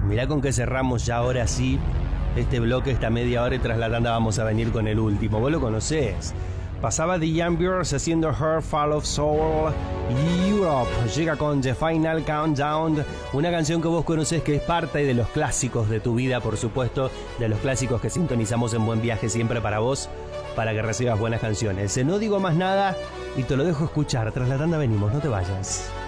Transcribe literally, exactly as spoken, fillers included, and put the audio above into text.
Mirá con qué cerramos ya ahora sí este bloque, esta media hora, y tras la tanda vamos a venir con el último. Vos lo conocés. Pasaba The Youngers haciendo Her Fall of Soul. Europe llega con The Final Countdown, una canción que vos conocés, que es parte de los clásicos de tu vida, por supuesto, de los clásicos que sintonizamos en Buen Viaje siempre para vos, para que recibas buenas canciones. No digo más nada y te lo dejo escuchar. Tras la tanda venimos, no te vayas.